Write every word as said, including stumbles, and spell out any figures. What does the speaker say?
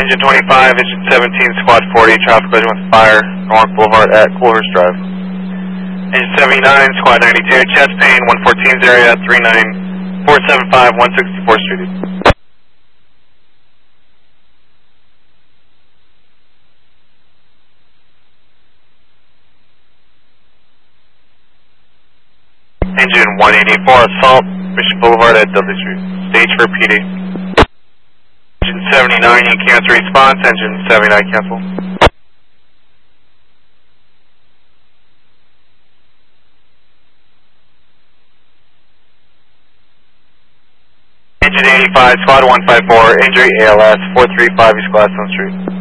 Engine twenty-five, engine seventeen, squad forty, traffic collision with fire, North Boulevard at Coolhurst Drive. Engine seventy-nine, squad ninety-two, chest pain, one fourteen's area, three nine four seven five, one sixty-fourth Street. Engine one eighty-four, assault, Mission Boulevard at Dudley Street. Stage for P D. Engine seventy-nine, you cancel response. Engine seventy-nine, cancel. Engine eighty-five, squad one five four, injury A L S, four three five East Gladstone Street.